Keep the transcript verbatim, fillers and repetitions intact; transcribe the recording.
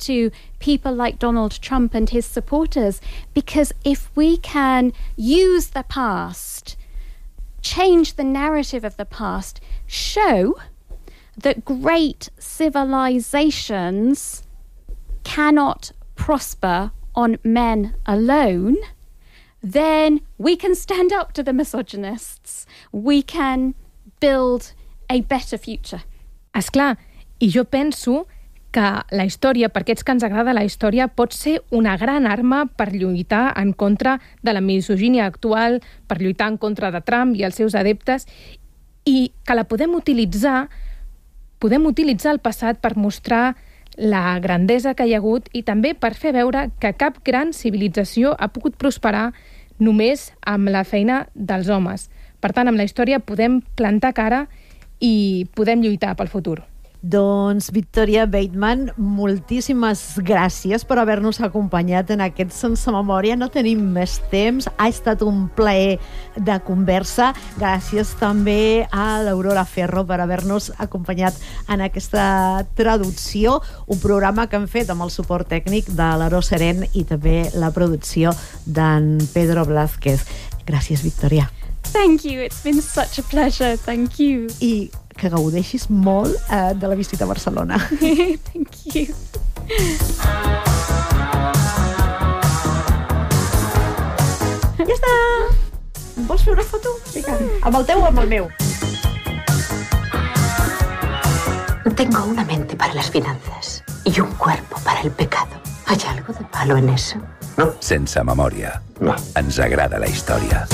to people like Donald Trump and his supporters, because if we can use the past, change the narrative of the past, show that great civilizations cannot prosper on men alone, then we can stand up to the misogynists. We can build a better future. Esclar, i jo penso que la història, per aquests que ens agrada la història, pot ser una gran arma per lluitar en contra de la misogínia actual, per lluitar en contra de Trump i els seus adeptes, i que la podem utilitzar, podem utilitzar el passat per mostrar la grandesa que hi ha hagut i també per fer veure que cap gran civilització ha pogut prosperar només amb la feina dels homes. Per tant, amb la història podem plantar cara i podem lluitar pel futur. Doncs, Victoria Bateman, moltíssimes gràcies per haver-nos acompanyat en aquest Sense Memòria. No tenim més temps. Ha estat un plaer de conversa. Gràcies també a l'Aurora Ferro per haver-nos acompanyat en aquesta traducció. Un programa que hem fet amb el suport tècnic de l'Aro Seren i també la producció d'en Pedro Blázquez. Gràcies, Victoria. Thank you. It's been such a pleasure. Thank you. I que gaudeixis molt eh, de la visita a Barcelona. Thank you. Ja està! Vols fer una foto? Vinga. Amb el teu o amb el meu? Tengo una mente para las finanzas y un cuerpo para el pecado. ¿Hay algo de malo en eso? No. Sense Memòria. No. Ens agrada la història.